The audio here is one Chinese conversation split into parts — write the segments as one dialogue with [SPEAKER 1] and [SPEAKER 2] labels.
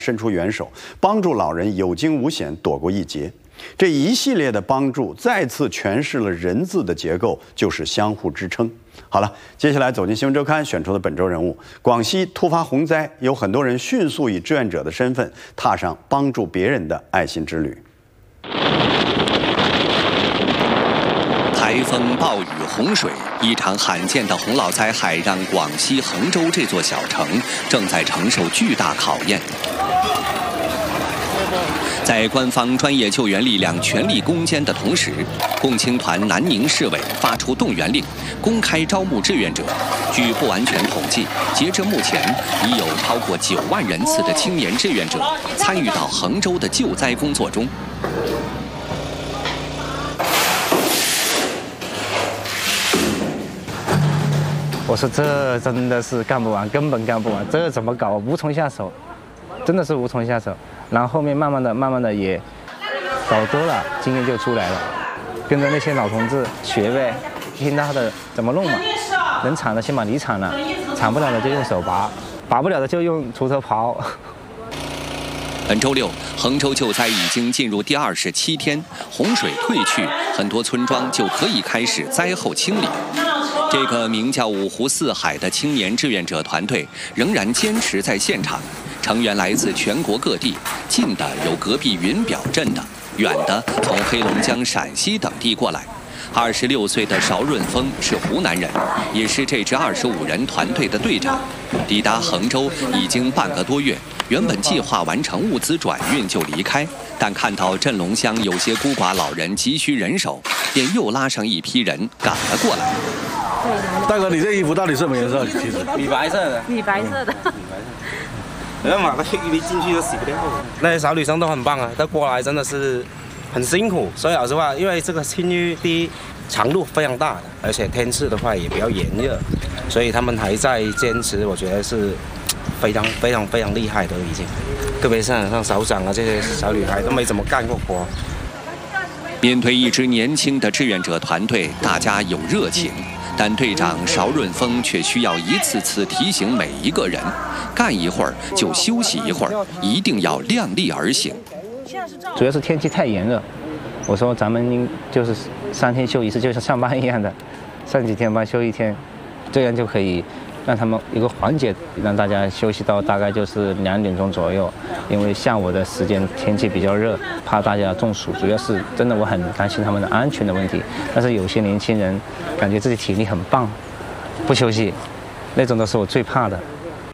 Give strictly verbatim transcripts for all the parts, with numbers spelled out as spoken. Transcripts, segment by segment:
[SPEAKER 1] 伸出援手，帮助老人有惊无险躲过一劫。这一系列的帮助，再次诠释了人字的结构就是相互支撑。好了，接下来走进新闻周刊选出的本周人物。广西突发洪灾，有很多人迅速以志愿者的身份踏上帮助别人的爱心之旅。
[SPEAKER 2] 台风、暴雨、洪水，一场罕见的洪涝灾害让广西衡州这座小城正在承受巨大考验。在官方专业救援力量全力攻坚的同时，共青团南宁市委发出动员令，公开招募志愿者。据不完全统计，截至目前，已有超过九万人次的青年志愿者参与到衡州的救灾工作中。
[SPEAKER 3] 我说这真的是干不完，根本干不完，这怎么搞？无从下手，真的是无从下手。然后后面慢慢的、慢慢的也搞多了，经验就出来了。跟着那些老同志学呗，听他的怎么弄嘛。能铲的先把泥铲了，铲不了的就用手拔，拔不了的就用锄头刨。
[SPEAKER 2] 本周六，衡州救灾已经进入第二十七天，洪水退去，很多村庄就可以开始灾后清理。这个名叫五湖四海的青年志愿者团队仍然坚持在现场，成员来自全国各地，近的有隔壁云表镇的，远的从黑龙江、陕西等地过来。二十六岁的邵润峰是湖南人，也是这支二十五人团队的队长。抵达衡州已经半个多月，原本计划完成物资转运就离开，但看到镇龙乡有些孤寡老人急需人手，便又拉上一批人赶了过来。
[SPEAKER 4] 大哥，你这衣服到底什么颜色？其实
[SPEAKER 5] 米白色的。
[SPEAKER 6] 米白色的。
[SPEAKER 5] 然后马上你进去都洗不掉。那些小女生都很棒啊，但过来真的是很辛苦。所以老实话，因为这个青淤第一长度非常大的，而且天气的话也比较炎热，所以他们还在坚持，我觉得是非常非常非常厉害的已经。特别像像首长啊这些小女孩都没怎么干过活。
[SPEAKER 2] 面对一支年轻的志愿者团队，大家有热情。但队长邵润峰却需要一次次提醒每一个人，干一会儿就休息一会儿，一定要量力而行。
[SPEAKER 3] 主要是天气太炎热，我说咱们就是三天休一次，就像上班一样的，上几天班休一天，这样就可以让他们一个缓解，让大家休息到大概就是两点钟左右。因为下午的时间天气比较热，怕大家中暑，主要是真的我很担心他们的安全的问题。但是有些年轻人感觉自己体力很棒，不休息，那种都是我最怕的。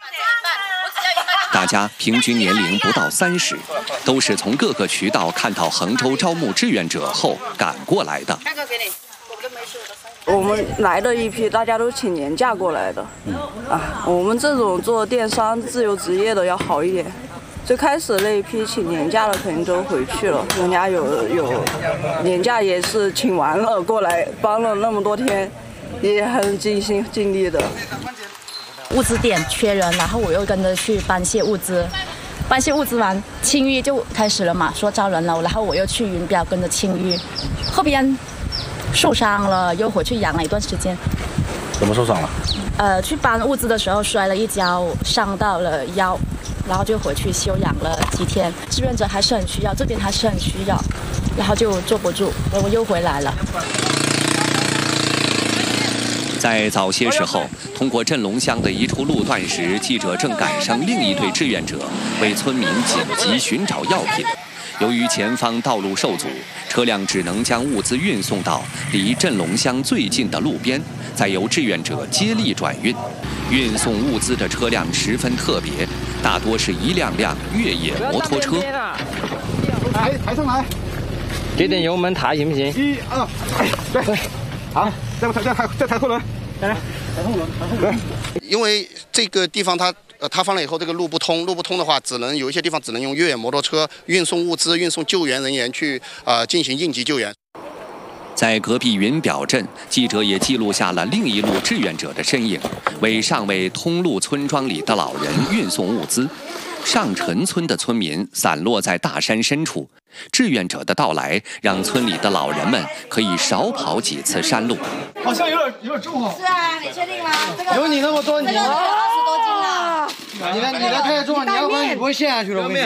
[SPEAKER 2] 大家平均年龄不到三十，都是从各个渠道看到衡州招募志愿者后赶过来的。
[SPEAKER 7] 我们来的一批，大家都请年假过来的。啊，我们这种做电商自由职业的要好一点。最开始那一批请年假的肯定都回去了，人家有有年假也是请完了过来帮了那么多天，也很尽心尽力的。
[SPEAKER 6] 物资店缺人，然后我又跟着去搬卸物资，搬卸物资完清淤就开始了嘛，说招人了，然后我又去云表跟着清淤，后边受伤了，又回去养了一段时间。
[SPEAKER 4] 怎么受伤了？
[SPEAKER 6] 呃，去搬物资的时候摔了一跤，伤到了腰，然后就回去休养了几天。志愿者还是很需要，这边还是很需要，然后就坐不住，我又回来了。
[SPEAKER 2] 在早些时候，通过镇龙乡的一处路段时，记者正赶上另一队志愿者为村民紧急寻找药品。由于前方道路受阻，车辆只能将物资运送到离镇龙乡最近的路边，再由志愿者接力转运。运送物资的车辆十分特别，大多是一辆辆越野摩托车。
[SPEAKER 4] 抬抬上来，
[SPEAKER 3] 给点油门抬行不行？
[SPEAKER 4] 一二，对对，好，再抬再抬再抬后轮，来来，抬后轮，抬后轮。
[SPEAKER 8] 因为这个地方它。呃，塌方了以后，这个路不通，路不通的话，只能有一些地方只能用越野摩托车运送物资、运送救援人员去呃进行应急救援。
[SPEAKER 2] 在隔壁云表镇，记者也记录下了另一路志愿者的身影，为尚未通路村庄里的老人运送物资。上陈村的村民散落在大山深处，志愿者的到来让村里的老人们可以少跑几次山路。
[SPEAKER 4] 好像有点有点重啊。
[SPEAKER 9] 是啊，你确定吗？这个
[SPEAKER 4] 有你那么多，你
[SPEAKER 9] 这个二十多斤了。
[SPEAKER 4] 你的你的太重，你要不然你不会陷下去了。